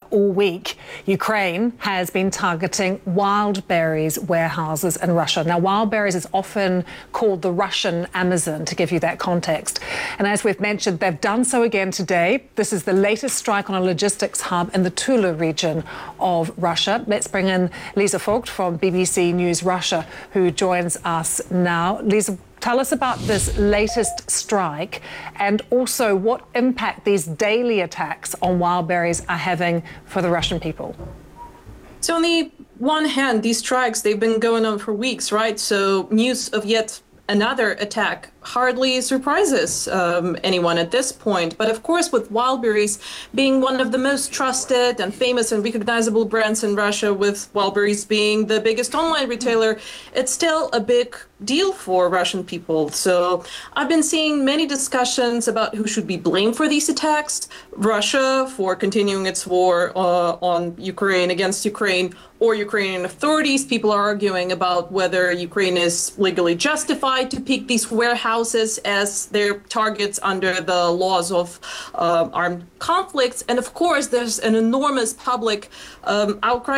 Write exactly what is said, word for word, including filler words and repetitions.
all week, Ukraine has been targeting Wildberries warehouses in Russia. Now, Wildberries is often called the Russian Amazon, to give you that context. And as we've mentioned, they've done so again today. This is the latest strike on a logistics hub in the Tula region of Russia. Let's bring in Lisa Vogt from B B C News Russia, who joins us now. Lisa, tell us about this latest strike and also what impact these daily attacks on Wildberries are having for the Russian people. So on the one hand, these strikes, they've been going on for weeks, right? So news of yet another attack hardly surprises um, anyone at this point. But of course, with Wildberries being one of the most trusted and famous and recognizable brands in Russia, with Wildberries being the biggest online retailer, it's still a big deal for Russian people. So I've been seeing many discussions about who should be blamed for these attacks. Russia for continuing its war uh, on Ukraine, against Ukraine, or Ukrainian authorities. People are arguing about whether Ukraine is legally justified to pick these warehouses as their targets under the laws of uh, armed conflicts. And of course, there's an enormous public um, outcry